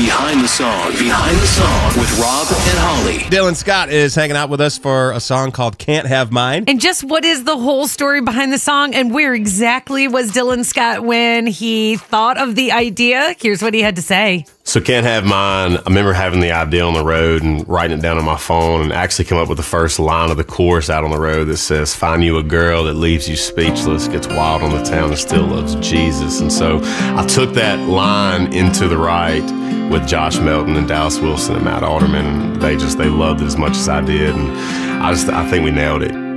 Behind the Song with Rob and Holly. Dylan Scott is hanging out with us for a song called Can't Have Mine. And just what is the whole story behind the song and where exactly was Dylan Scott when he thought of the idea? Here's what he had to say. So Can't Have Mine, I remember having the idea on the road and writing it down on my phone and actually came up with the first line of the chorus out on the road that says, find you a girl that leaves you speechless, gets wild on the town and still loves Jesus. And so I took that line into the right with Josh Melton and Dallas Wilson and Matt Alderman. And they loved it as much as I did. And I think we nailed it.